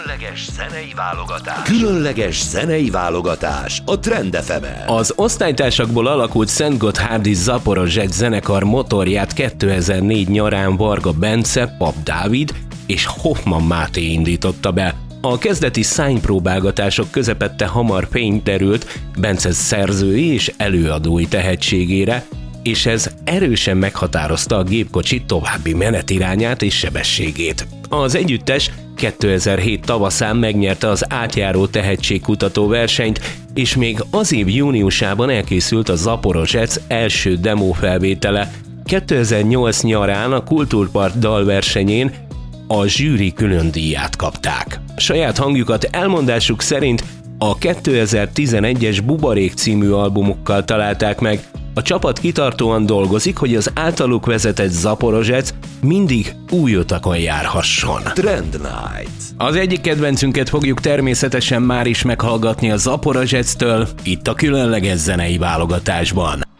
Különleges zenei válogatás a Trend FM-en. Az osztálytársakból alakult Szentgotthárdi Zaporozsec zenekar motorját 2004 nyarán Varga Bence, Pap Dávid és Hoffman Máté indította be. A kezdeti szánypróbálgatások közepette hamar fényt derült Bence szerzői és előadói tehetségére, és ez erősen meghatározta a gépkocsi további menetirányát és sebességét. Az együttes 2007 tavaszán megnyerte az átjáró tehetségkutató versenyt, és még az év júniusában elkészült a Zaporozsec első demófelvétele. 2008 nyarán a Kultúrpart dalversenyén a zsűri külön díját kapták. Saját hangjukat elmondásuk szerint a 2011-es Bubarék című albumukkal találták meg. A csapat kitartóan dolgozik, hogy az általuk vezetett Zaporozsec mindig új utakon járhasson. Trend Night. Az egyik kedvencünket fogjuk természetesen már is meghallgatni a Zaporozsectől, itt a különleges zenei válogatásban.